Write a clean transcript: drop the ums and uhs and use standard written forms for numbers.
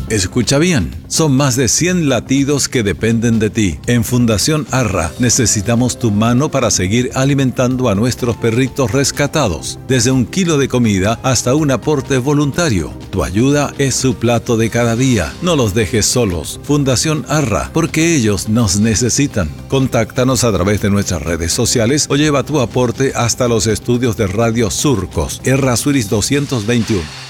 Escucha bien, son más de 100 latidos que dependen de ti. En Fundación ARRA necesitamos tu mano para seguir alimentando a nuestros perritos rescatados, desde 1 kilo de comida hasta un aporte voluntario. Tu ayuda es su plato de cada día. No los dejes solos. Fundación ARRA, porque ellos nos necesitan. Contáctanos a través de nuestras redes sociales o lleva tu aporte hasta los estudios de Radio Surcos, Errázuriz 221.